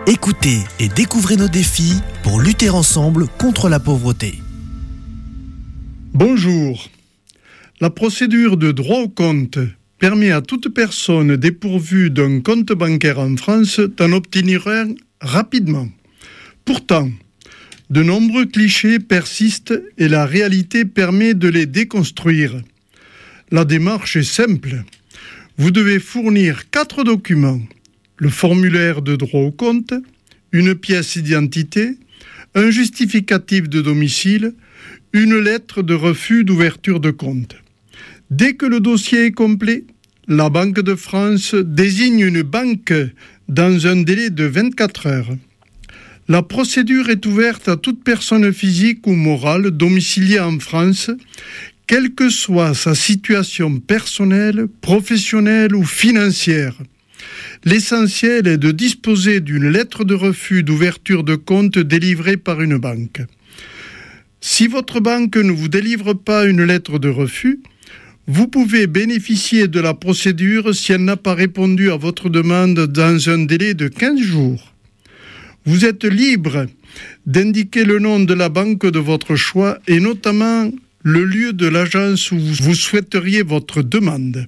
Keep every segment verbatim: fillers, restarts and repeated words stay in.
Écoutez et découvrez nos défis pour lutter ensemble contre la pauvreté. Bonjour. La procédure de droit au compte permet à toute personne dépourvue d'un compte bancaire en France d'en obtenir un rapidement. Pourtant, de nombreux clichés persistent et la réalité permet de les déconstruire. La démarche est simple. Vous devez fournir quatre documents. Le formulaire de droit au compte, une pièce d'identité, un justificatif de domicile, une lettre de refus d'ouverture de compte. Dès que le dossier est complet, la Banque de France désigne une banque dans un délai de vingt-quatre heures. La procédure est ouverte à toute personne physique ou morale domiciliée en France, quelle que soit sa situation personnelle, professionnelle ou financière. L'essentiel est de disposer d'une lettre de refus d'ouverture de compte délivrée par une banque. Si votre banque ne vous délivre pas une lettre de refus, vous pouvez bénéficier de la procédure si elle n'a pas répondu à votre demande dans un délai de quinze jours. Vous êtes libre d'indiquer le nom de la banque de votre choix et notamment le lieu de l'agence où vous souhaiteriez votre demande.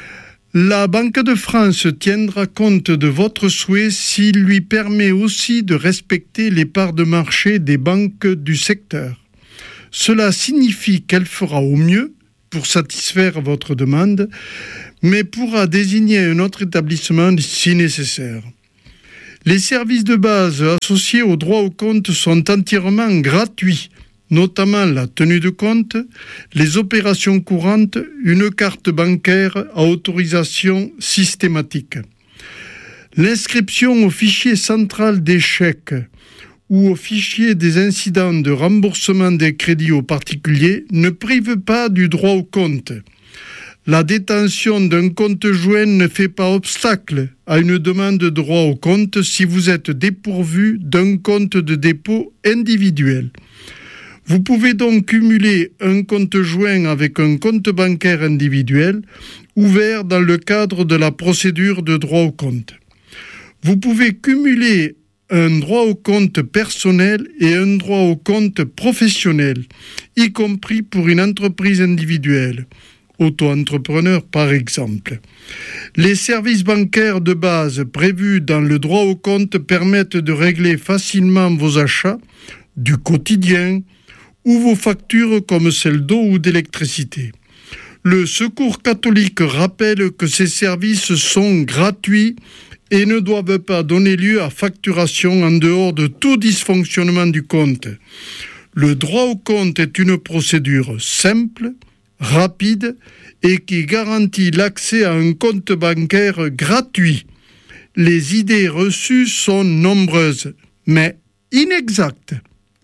La Banque de France tiendra compte de votre souhait s'il lui permet aussi de respecter les parts de marché des banques du secteur. Cela signifie qu'elle fera au mieux pour satisfaire votre demande, mais pourra désigner un autre établissement si nécessaire. Les services de base associés au droit au compte sont entièrement gratuits, notamment la tenue de compte, les opérations courantes, une carte bancaire à autorisation systématique. L'inscription au fichier central des chèques ou au fichier des incidents de remboursement des crédits aux particuliers ne prive pas du droit au compte. La détention d'un compte joint ne fait pas obstacle à une demande de droit au compte si vous êtes dépourvu d'un compte de dépôt individuel. Vous pouvez donc cumuler un compte joint avec un compte bancaire individuel ouvert dans le cadre de la procédure de droit au compte. Vous pouvez cumuler un droit au compte personnel et un droit au compte professionnel, y compris pour une entreprise individuelle, auto-entrepreneur par exemple. Les services bancaires de base prévus dans le droit au compte permettent de régler facilement vos achats du quotidien, ou vos factures comme celles d'eau ou d'électricité. Le Secours catholique rappelle que ces services sont gratuits et ne doivent pas donner lieu à facturation en dehors de tout dysfonctionnement du compte. Le droit au compte est une procédure simple, rapide et qui garantit l'accès à un compte bancaire gratuit. Les idées reçues sont nombreuses, mais inexactes.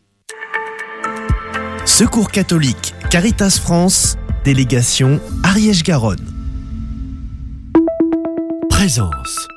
Secours catholique, Caritas France, délégation Ariège-Garonne. Présence.